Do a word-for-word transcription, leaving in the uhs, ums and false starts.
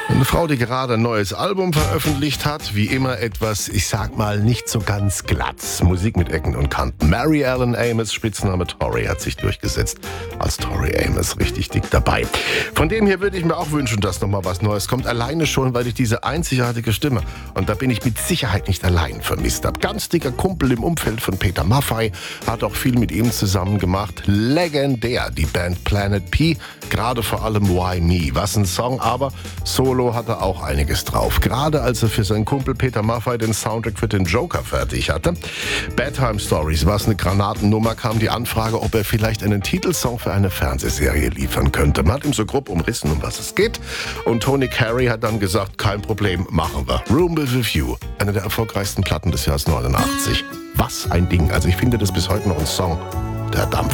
Eine Frau, die gerade ein neues Album veröffentlicht hat, wie immer etwas, ich sag mal, nicht so ganz glatt. Musik mit Ecken und Kanten. Mary Ellen Amos, Spitzname Tori, hat sich durchgesetzt. Als Tori Amos richtig dick dabei. Von dem hier würde ich mir auch wünschen, dass noch mal was Neues kommt. Alleine schon, weil ich diese einzigartige Stimme, und da bin ich mit Sicherheit nicht allein, vermisst habe. Ganz dicker Kumpel im Umfeld von Peter Maffay, hat auch viel mit ihm zusammen gemacht. Legendär, die Band Planet P, gerade vor allem Why Me. Was ein Song, aber Solo hat er auch einiges drauf. Gerade als er für seinen Kumpel Peter Maffay den Soundtrack für den Joker fertig hatte. Bedtime Stories, was eine Granatennummer, kam die Anfrage, ob er vielleicht einen Titelsong für eine Fernsehserie liefern könnte. Man hat ihm so grob umrissen, um was es geht. Und Tony Carey hat dann gesagt, kein Problem, machen wir. Room with a View, eine der erfolgreichsten Platten des Jahres neunundachtzig. Was ein Ding. Also ich finde das bis heute noch ein Song, der Dampf.